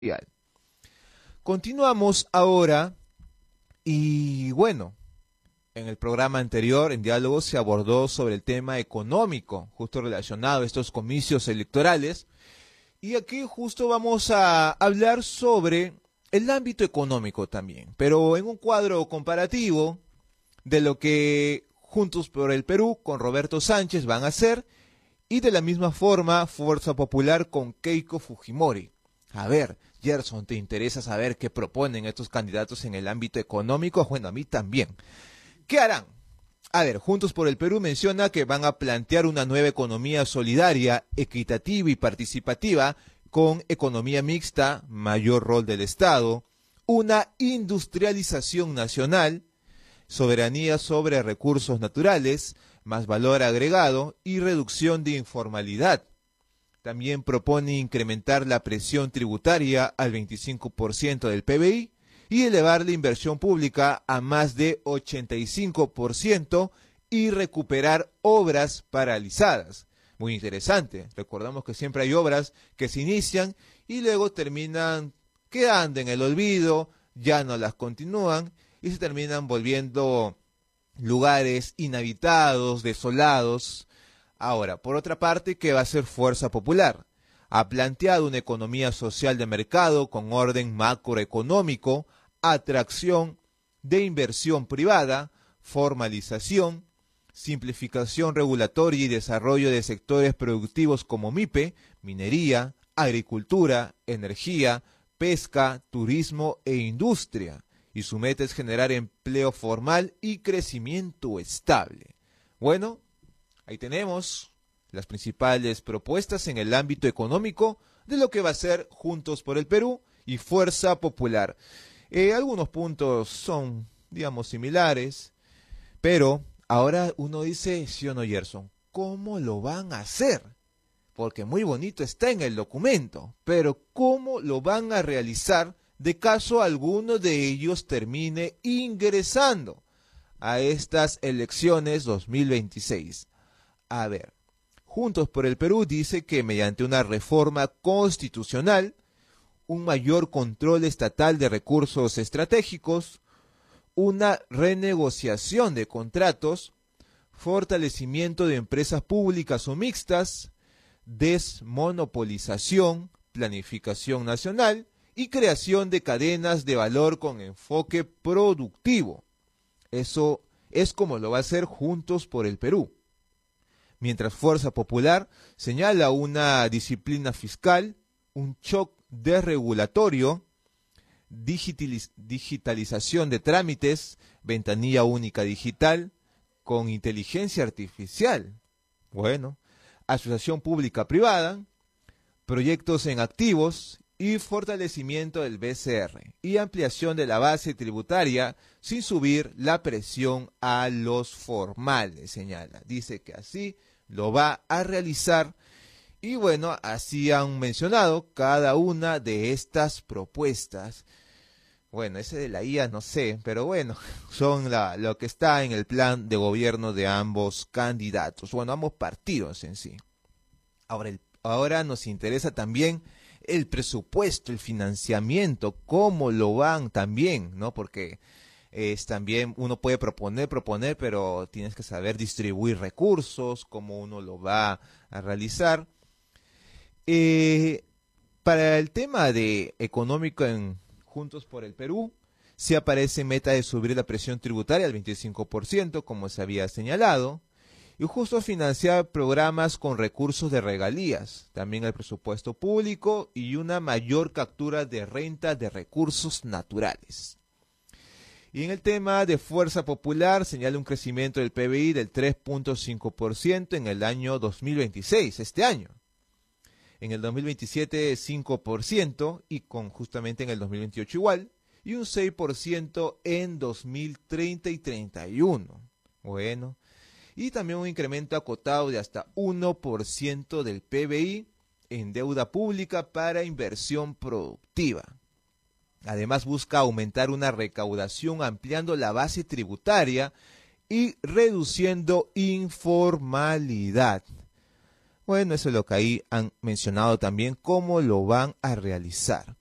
Mundial. Continuamos ahora y bueno, en el programa anterior, en Diálogo, se abordó sobre el tema económico, justo relacionado a estos comicios electorales. Y aquí justo vamos a hablar sobre el ámbito económico también, pero en un cuadro comparativo de lo que Juntos por el Perú con Roberto Sánchez van a hacer y de la misma forma Fuerza Popular con Keiko Fujimori. A ver, Gerson, ¿te interesa saber qué proponen estos candidatos en el ámbito económico? Bueno, a mí también. ¿Qué harán? A ver, Juntos por el Perú menciona que van a plantear una nueva economía solidaria, equitativa y participativa, con economía mixta, mayor rol del Estado, una industrialización nacional, soberanía sobre recursos naturales, más valor agregado y reducción de informalidad. También propone incrementar la presión tributaria al 25% del PBI y elevar la inversión pública a más de 85% y recuperar obras paralizadas. Muy interesante. Recordamos que siempre hay obras que se inician y luego terminan quedando en el olvido, ya no las continúan y se terminan volviendo lugares inhabitados, desolados. Ahora, por otra parte, ¿qué va a hacer Fuerza Popular? Ha planteado una economía social de mercado con orden macroeconómico, atracción de inversión privada, formalización, simplificación regulatoria y desarrollo de sectores productivos como MIPE, minería, agricultura, energía, pesca, turismo e industria. Y su meta es generar empleo formal y crecimiento estable. Bueno, ahí tenemos las principales propuestas en el ámbito económico de lo que va a ser Juntos por el Perú y Fuerza Popular. Algunos puntos son, digamos, similares, pero ahora uno dice, sí o no, Gerson, ¿cómo lo van a hacer? Porque muy bonito está en el documento, pero ¿cómo lo van a realizar de caso alguno de ellos termine ingresando a estas elecciones 2026? A ver, Juntos por el Perú dice que mediante una reforma constitucional, un mayor control estatal de recursos estratégicos, una renegociación de contratos, fortalecimiento de empresas públicas o mixtas, desmonopolización, planificación nacional y creación de cadenas de valor con enfoque productivo. Eso es como lo va a hacer Juntos por el Perú. Mientras Fuerza Popular señala una disciplina fiscal, un shock desregulatorio, digitalización de trámites, ventanilla única digital, con inteligencia artificial. Bueno, asociación pública-privada, proyectos en activos y fortalecimiento del BCR y ampliación de la base tributaria sin subir la presión a los formales, señala. Dice que así lo va a realizar y bueno, así han mencionado cada una de estas propuestas. Bueno, ese de la IA no sé, pero bueno, son lo que está en el plan de gobierno de ambos candidatos, bueno, ambos partidos en sí. Ahora nos interesa también el presupuesto, el financiamiento, cómo lo van también, ¿no? Porque es también, uno puede proponer, pero tienes que saber distribuir recursos, cómo uno lo va a realizar. Para el tema de económico en Juntos por el Perú, se aparece meta de subir la presión tributaria al 25%, como se había señalado, y justo financiar programas con recursos de regalías, también el presupuesto público y una mayor captura de renta de recursos naturales. Y en el tema de Fuerza Popular señala un crecimiento del PBI del 3.5% en el año 2026, este año. En el 2027 5% y justamente en el 2028 igual, y un 6% en 2030 y 31. Bueno, y también un incremento acotado de hasta 1% del PBI en deuda pública para inversión productiva. Además busca aumentar una recaudación ampliando la base tributaria y reduciendo informalidad. Bueno, eso es lo que ahí han mencionado también, cómo lo van a realizar.